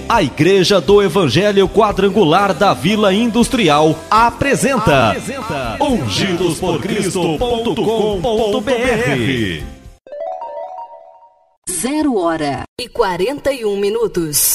A Igreja do Evangelho Quadrangular da Vila Industrial apresenta ungidosporcristo.com.br. 0h41.